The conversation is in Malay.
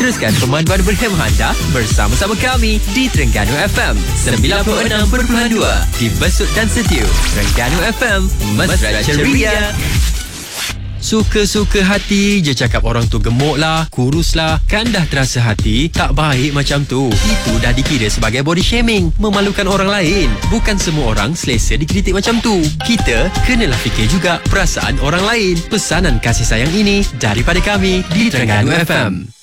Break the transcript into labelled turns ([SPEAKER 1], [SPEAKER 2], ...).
[SPEAKER 1] Teruskan pemanduan berhemah anda bersama-sama kami di Terengganu FM 96.2 di Besut dan Setiu. Terengganu FM, mesra ceria. Suka-suka hati je cakap orang tu gemuk lah, kurus lah. Kan dah terasa hati, tak baik macam tu. Itu dah dikira sebagai body shaming, memalukan orang lain. Bukan semua orang selesa dikritik macam tu. Kita kenalah fikir juga perasaan orang lain. Pesanan kasih sayang ini daripada kami di Terengganu FM.